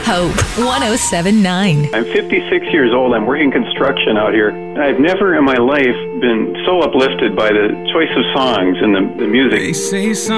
Hope 107.9. I'm 56 years old. I'm working construction out here. I've never in my life been so uplifted by the choice of songs and the music. They say